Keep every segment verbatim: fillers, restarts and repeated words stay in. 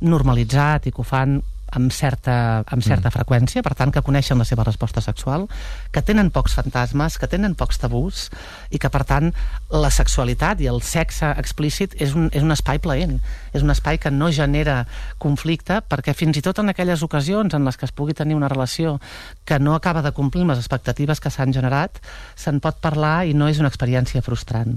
normalitzat i que ho fan amb certa, amb certa mm. freqüència, per tant que coneixen la seva resposta sexual, que tenen pocs fantasmes, que tenen pocs tabús i que per tant la sexualitat i el sexe explícit és un, és un espai plaent, és un espai que no genera conflicte, perquè fins i tot en aquelles ocasions en les que es pugui tenir una relació que no acaba de complir les expectatives que s'han generat, se'n pot parlar i no és una experiència frustrant.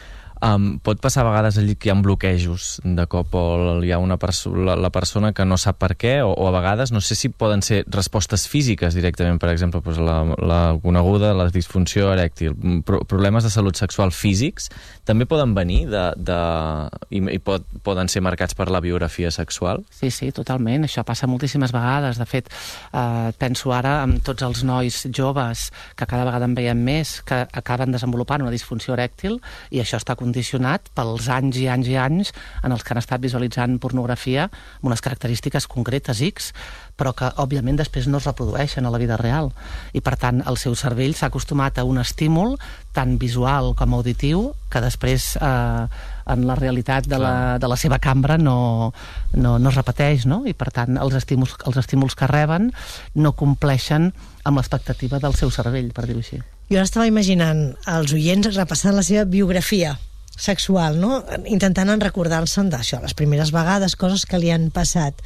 Um, pot passar a vegades allí que hi ha bloquejos de cop o hi ha una perso la, la persona que no sap per què o, o a vegades no sé si poden ser respostes físiques directament, per exemple doncs la, la coneguda, la disfunció erèctil, pro problemes de salut sexual físics també poden venir de, de, i, i pot, poden ser marcats per la biografia sexual? Sí, sí, totalment, això passa moltíssimes vegades. De fet, eh, penso ara amb tots els nois joves que cada vegada en veiem més que acaben desenvolupant una disfunció erèctil i això està condicionat pels anys i anys i anys en els que han estat visualitzant pornografia amb unes característiques concretes X, però que òbviament després no es reprodueixen a la vida real i per tant el seu cervell s'ha acostumat a un estímul tant visual com auditiu que després eh, en la realitat de la, de la seva cambra no, no, no es repeteix, no? I per tant els estímuls, els estímuls que reben no compleixen amb l'expectativa del seu cervell, per dir-ho així. Jo ara estava imaginant els oients repassant la seva biografia sexual, no? Intentant recordar-se'n d'això, les primeres vegades, coses que li han passat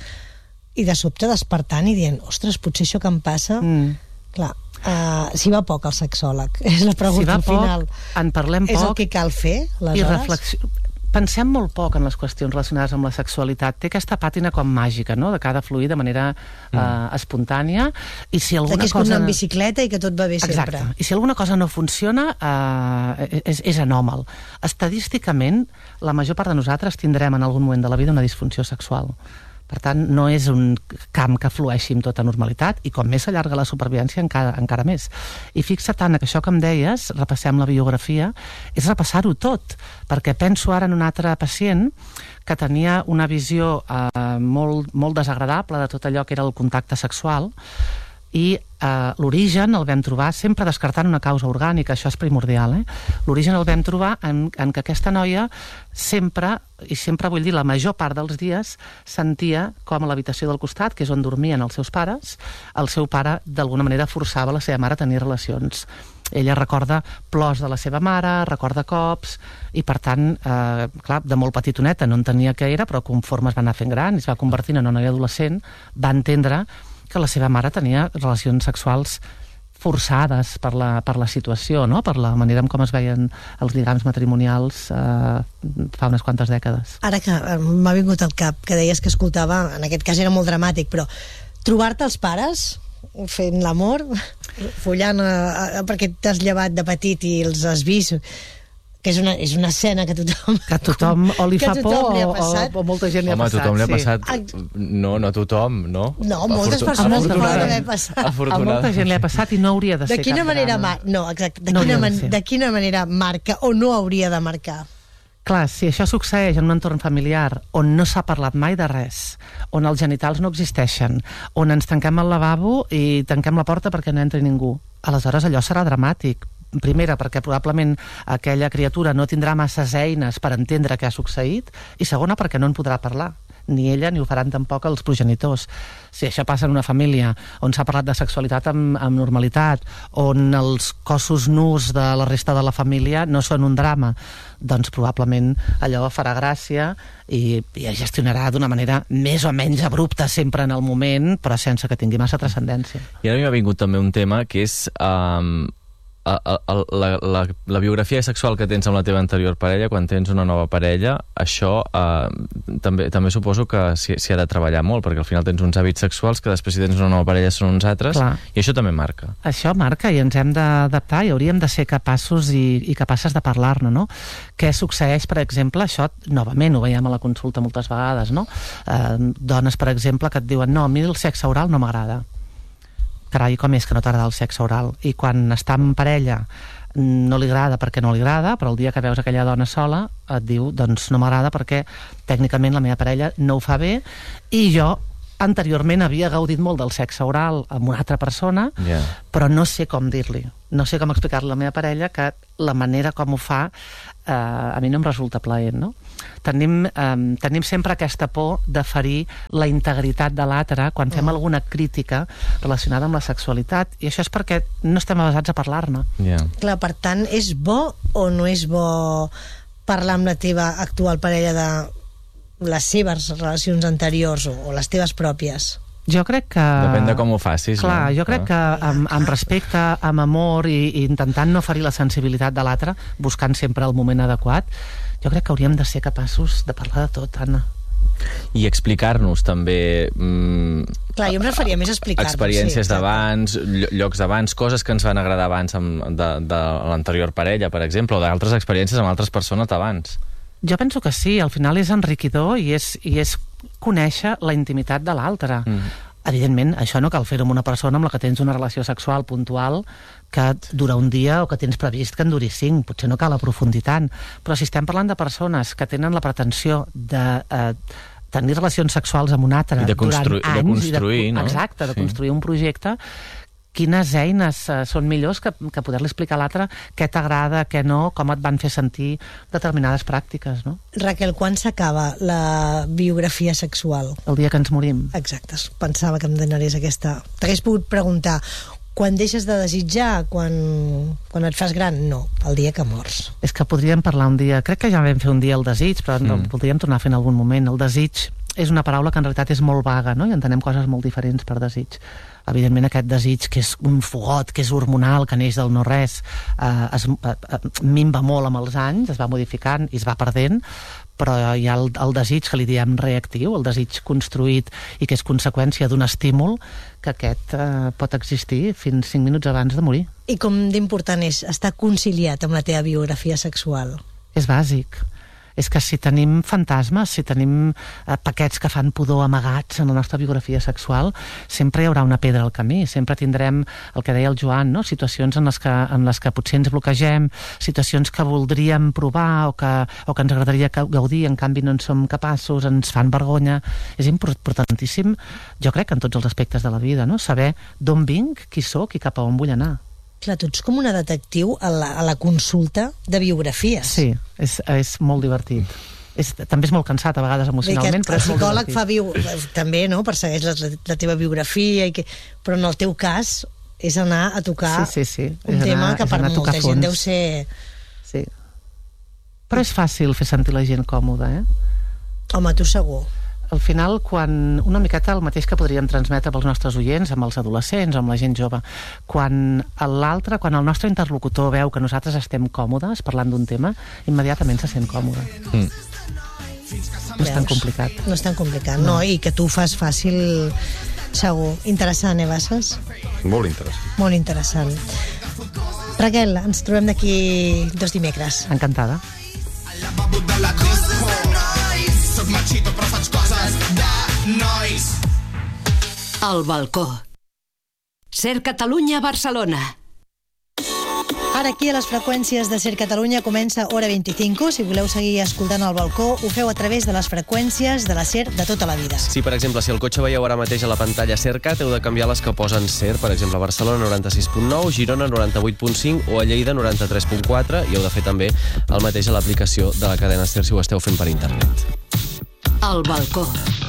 i de sobte despertant i dient, ostres, potser això que em passa mm. clar, uh, si va poc al sexòleg és la pregunta si final poc, en parlem poc, és el que cal fer i reflexi... pensem molt poc en les qüestions relacionades amb la sexualitat. Té aquesta pàtina com màgica, no? De cada fluir de manera mm. uh, espontània i si alguna que és cosa... com anar en bicicleta i que tot va bé Exacte. Sempre. I si alguna cosa no funciona uh, és, és anòmal. Estadísticament la major part de nosaltres tindrem en algun moment de la vida una disfunció sexual. Per tant, no és un camp que flueixi amb tota normalitat i com més s'allarga la supervivència encara, encara més. I fixa't, Anna, que això que em deies, repassem la biografia, és repassar-ho tot, perquè penso ara en un altre pacient que tenia una visió eh, molt, molt desagradable de tot allò que era el contacte sexual i eh, l'origen el vam trobar sempre descartant una causa orgànica, això és primordial, eh? L'origen el vam trobar en, en que aquesta noia sempre, i sempre vull dir la major part dels dies, sentia com a l'habitació del costat, que és on dormien els seus pares, el seu pare d'alguna manera forçava la seva mare a tenir relacions. Ella recorda plors de la seva mare, recorda cops, i per tant, eh, clar, de molt petitoneta no entenia què era, però conforme es va anar fent gran i es va convertint en una noia adolescent, va entendre que la seva mare tenia relacions sexuals forçades per la, per la situació, no? Per la manera en com es veien els lligams matrimonials eh, fa unes quantes dècades. Ara que m'ha vingut al cap, que deies que escoltava, en aquest cas era molt dramàtic, però trobar-te els pares fent l'amor, follant a, a, perquè t'has llevat de petit i els has vist, que és una, és una escena que tothom... Que a tothom o li fa por o, o, o molta gent li ha Home, passat. Home, a tothom li ha sí. passat. No, no a tothom, no? No, moltes Afortun persones afortunada. poden haver passat. A molta gent li ha passat i no hauria de ser de quina cap manera drama. mar... No, exacte. De, No quina hauria de man... ser. de quina manera marca o no hauria de marcar? Clar, si això succeeix en un entorn familiar on no s'ha parlat mai de res, on els genitals no existeixen, on ens tanquem al lavabo i tanquem la porta perquè no entri ningú, aleshores allò serà dramàtic. Primera, perquè probablement aquella criatura no tindrà masses eines per entendre què ha succeït, i segona, perquè no en podrà parlar. Ni ella ni ho faran tampoc els progenitors. Si això passa en una família on s'ha parlat de sexualitat amb, amb normalitat, on els cossos nus de la resta de la família no són un drama, doncs probablement allò farà gràcia i, i es gestionarà d'una manera més o menys abrupta sempre en el moment, però sense que tingui massa transcendència. I ara m'ha vingut també un tema que és... Um... La, la, la, la biografia sexual que tens amb la teva anterior parella, quan tens una nova parella, això eh, també, també suposo que s'hi ha de treballar molt, perquè al final tens uns hàbits sexuals que després si tens una nova parella són uns altres. Clar. I això també marca. Això marca i ens hem d'adaptar i hauríem de ser capaços i, i capaces de parlar-ne, no? Què succeeix, per exemple, això novament ho veiem a la consulta moltes vegades, no? Eh, dones, per exemple, que et diuen no, a mi el sexe oral no m'agrada. Carai, com és que no t'agrada el sexe oral? I quan està en parella no li agrada perquè no li agrada, però el dia que veus aquella dona sola et diu, doncs no m'agrada perquè tècnicament la meva parella no ho fa bé i jo anteriorment havia gaudit molt del sexe oral amb una altra persona, yeah. però no sé com dir-li, no sé com explicar-li a la meva parella que la manera com ho fa eh, a mi no em resulta plaent, no? Tenim, eh, tenim sempre aquesta por de ferir la integritat de l'altre quan fem alguna crítica relacionada amb la sexualitat, i això és perquè no estem avesats a parlar-ne. Yeah. Clar, per tant, és bo o no és bo parlar amb la teva actual parella de les seves relacions anteriors o, o les teves pròpies? Jo crec que... Depèn de com ho facis. Clar, no? jo crec que amb, amb respecte, amb amor i, i intentant no ferir la sensibilitat de l'altre, buscant sempre el moment adequat, jo crec que hauríem de ser capaços de parlar de tot, Anna. I explicar-nos també... Mm, Clar, jo em referia més a explicar-nos. Experiències sí, d'abans, llocs d'abans, coses que ens van agradar abans amb, de, de l'anterior parella, per exemple, o d'altres experiències amb altres persones d'abans. Jo penso que sí, al final és enriquidor i és, i és conèixer la intimitat de l'altre. Mm. Evidentment, això no cal fer-ho amb una persona amb la que tens una relació sexual puntual que dura un dia o que tens previst que en duri cinc. Potser no cal aprofundir tant. Però si estem parlant de persones que tenen la pretensió de eh, tenir relacions sexuals amb un altre I de construir, durant anys... de construir, i de, no? Exacte, de sí. construir un projecte. Quines eines eh, són millors que, que poder-li explicar a l'altre què t'agrada, què no, com et van fer sentir determinades pràctiques, no? Raquel, quan s'acaba la biografia sexual? El dia que ens morim. Exacte, pensava que em donaries aquesta... T'hagués pogut preguntar, quan deixes de desitjar, quan, quan et fas gran? No, el dia que mors. És que podríem parlar un dia... Crec que ja vam fer un dia el desig, però mm. el podríem tornar a fer en algun moment. El desig és una paraula que en realitat és molt vaga, no? I entenem coses molt diferents per desig. Evidentment aquest desig, que és un fogot, que és hormonal, que neix del no-res, eh, es eh, minva molt amb els anys, es va modificant i es va perdent, però hi ha el, el desig que li diem reactiu, el desig construït i que és conseqüència d'un estímul, que aquest eh, pot existir fins cinc minuts abans de morir. I com d'important és estar conciliat amb la teva biografia sexual? És bàsic. És que si tenim fantasmes, si tenim eh, paquets que fan pudor amagats en la nostra biografia sexual, sempre hi haurà una pedra al camí, sempre tindrem el que deia el Joan, no? Situacions en les, que, en les que potser ens bloquegem, situacions que voldríem provar o que, o que ens agradaria gaudir, en canvi no en som capaços, ens fan vergonya. És importantíssim, jo crec, en tots els aspectes de la vida, no? Saber d'on vinc, qui sóc i cap a on vull anar. Clar, tu ets com una detectiu a la, a la consulta de biografies. Sí, és, és molt divertit. És, també és molt cansat a vegades emocionalment, però és molt divertit. El psicòleg fa bio, també, no?, persegueix la, la teva biografia, i que, però en el teu cas és anar a tocar sí, sí, sí. un és tema anar, que per molta gent fons. Deu ser... Sí. Però és fàcil fer sentir la gent còmoda, eh? Home, tu segur. Al final, quan una miqueta el mateix que podríem transmetre pels nostres oients, amb els adolescents, amb la gent jove, quan l'altre, quan el nostre interlocutor veu que nosaltres estem còmodes parlant d'un tema, immediatament se sent còmode. Mm. No és tan complicat. No és tan complicat, no. no, i que tu ho fas fàcil, segur. Interessant, eh, Bassas? Molt interessant. Molt interessant. Raquel, ens trobem d'aquí dos dimecres. Encantada. Soc machito però faig coses de nois. El balcó. Ser Catalunya, Barcelona. Ara aquí a les freqüències de Ser Catalunya comença Hora vint-i-cinc. Si voleu seguir escoltant el balcó, ho feu a través de les freqüències de la Ser de tota la vida. Sí, per exemple, si el cotxe veieu ara mateix a la pantalla SerCat, heu de canviar les que posen Ser, per exemple, a Barcelona noranta-sis punt nou, Girona noranta-vuit punt cinc o a Lleida noranta-tres punt quatre, i heu de fer també el mateix a l'aplicació de la cadena Ser si ho esteu fent per internet. El balcó.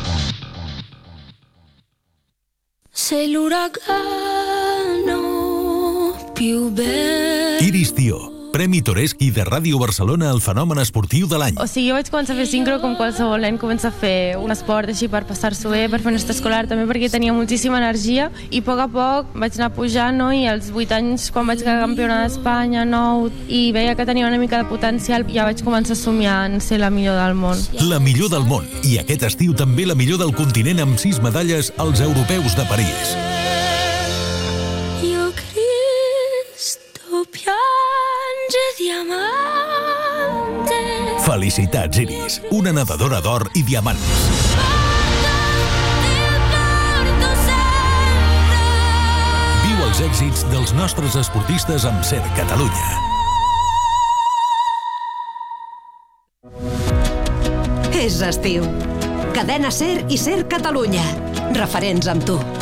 Sei l'uragano più bello. Iris Tió, Premi Toreski de Ràdio Barcelona al fenomen esportiu de l'any. O sigui, jo vaig començar a fer sincro com qualsevol nen comença a fer un esport així per passar-s'ho bé, per fer un escolar, també perquè tenia moltíssima energia, i a poc a poc vaig anar pujant, no? I als vuit anys, quan vaig quedar campiona d'Espanya, nou, i veia que tenia una mica de potencial, ja vaig començar a somiar en ser la millor del món. La millor del món, i aquest estiu també la millor del continent amb sis medalles als Europeus de París. Io Cristo piange diamante. Felicitats, Iris, una nedadora d'or i diamants. Viu els èxits dels nostres esportistes amb Ser Catalunya. És estiu. Cadena Ser i Ser Catalunya. Referents amb tu.